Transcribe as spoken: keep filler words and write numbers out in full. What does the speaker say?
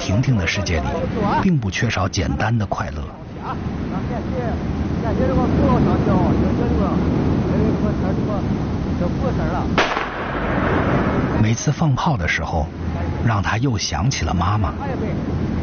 婷婷的世界里，并不缺少简单的快乐。每次放炮的时候，让她又想起了妈妈。